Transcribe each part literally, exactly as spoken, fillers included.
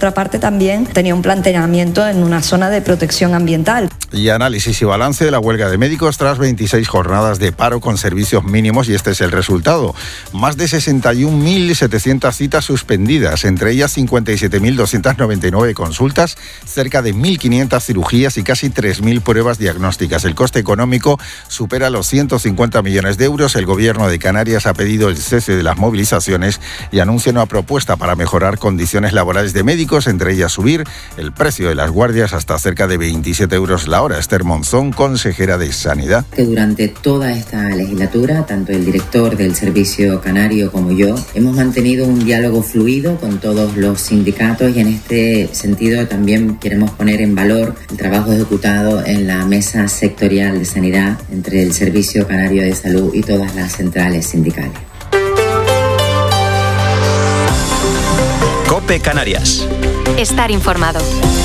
otra parte también tenía un planteamiento en una zona de protección ambiental. Y análisis y balance de la huelga de médicos tras veintiséis jornadas de paro con servicios mínimos, y este es el resultado. Más de sesenta y un mil setecientas citas suspendidas, entre ellas cincuenta y siete mil doscientas noventa y nueve consultas, cerca de mil quinientas cirugías y casi tres mil pruebas diagnósticas. El coste económico supera los ciento cincuenta millones de euros. El gobierno de Canarias ha pedido el cese de las movilizaciones y anuncia una propuesta para mejorar condiciones laborales de médicos, entre ellas subir el precio de las guardias hasta cerca de veintisiete euros la hora. Esther Monzón, consejera de Sanidad. Que durante toda esta legislatura, tanto el director del Servicio Canario como yo, hemos mantenido un diálogo fluido con todos los sindicatos, y en este sentido también queremos poner en valor el trabajo ejecutado en la mesa sectorial de sanidad entre el Servicio Canario de Salud y todas las centrales sindicales. COPE Canarias. Estar informado.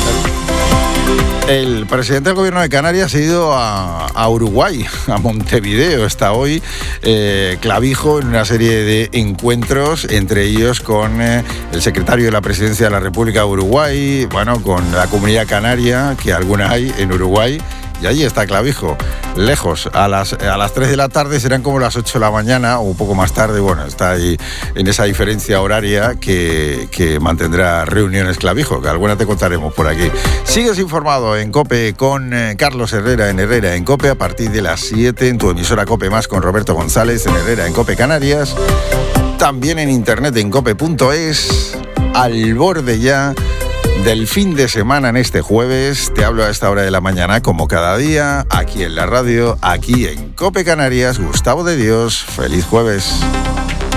El presidente del gobierno de Canarias ha ido a, a Uruguay, a Montevideo. Está hoy eh, Clavijo en una serie de encuentros, entre ellos con eh, el secretario de la Presidencia de la República de Uruguay, bueno, con la comunidad canaria, que alguna hay en Uruguay. Y allí está Clavijo, lejos. A las, a las tres de la tarde serán como las ocho de la mañana o un poco más tarde. Bueno, está ahí en esa diferencia horaria que, que mantendrá reuniones Clavijo, que alguna te contaremos por aquí. Sigues informado en COPE con eh, Carlos Herrera en Herrera en COPE a partir de las siete en tu emisora COPE Más con Roberto González en Herrera en COPE Canarias. También en internet en cope punto es. Al borde ya del fin de semana en este jueves. Te hablo a esta hora de la mañana, como cada día, aquí en la radio, aquí en COPE Canarias. Gustavo de Dios, feliz jueves.